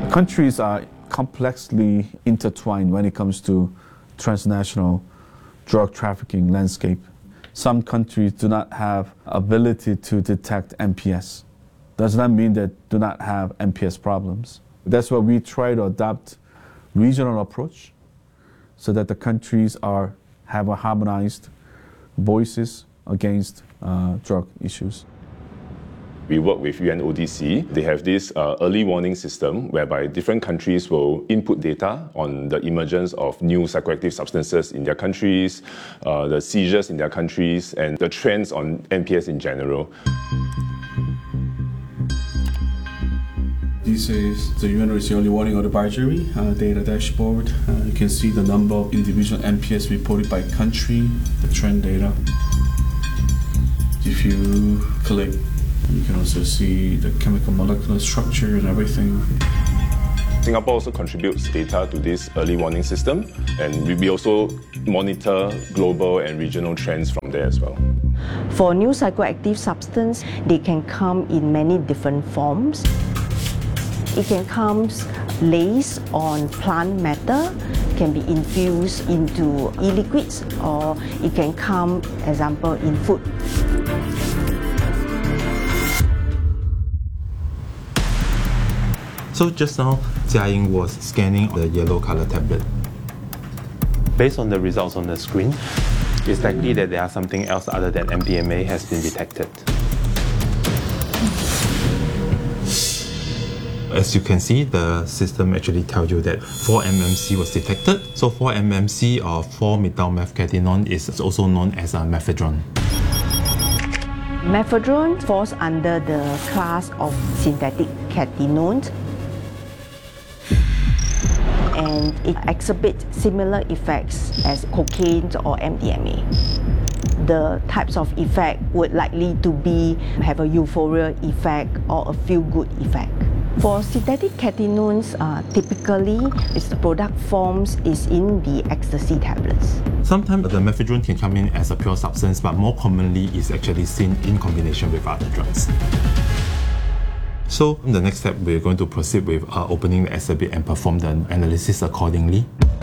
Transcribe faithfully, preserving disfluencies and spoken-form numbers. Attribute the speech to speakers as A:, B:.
A: Countries are complexly intertwined when it comes to transnational drug trafficking landscape. Some countries do not have ability to detect M P S. Does not mean that do not have M P S problems. That's why we try to adopt regional approach so that the countries are have a harmonized voices against uh, drug issues.
B: We work with U N O D C. They have this uh, early warning system whereby different countries will input data on the emergence of new psychoactive substances in their countries, uh, the seizures in their countries, and the trends on M P S in general.
C: This is the U N O D C early warning advisory uh, data dashboard. Uh, you can see the number of individual M P S reported by country, the trend data. If you click, you can also see the chemical molecular structure and everything.
B: Singapore also contributes data to this early warning system, and we also monitor global and regional trends from there as well.
D: For new psychoactive substance, they can come in many different forms. It can come laced on plant matter, can be infused into e-liquids, or it can come, example, in food.
E: So just now, Jia Ying was scanning the yellow color tablet.
F: Based on the results on the screen, it's likely that there are something else other than M D M A has been detected.
E: As you can see, the system actually tells you that four M M C was detected. So four M M C or four methyl-methcatinone is also known as a mephedrone.
D: Mephedrone falls under the class of synthetic catenones, and it exhibits similar effects as cocaine or M D M A. The types of effect would likely to be have a euphoria effect or a feel-good effect. For synthetic catenones, uh, typically its product forms is in the ecstasy tablets.
E: Sometimes the mephedrone can come in as a pure substance, but more commonly is actually seen in combination with other drugs. So in the next step, we're going to proceed with uh, opening the exhibit and perform the analysis accordingly.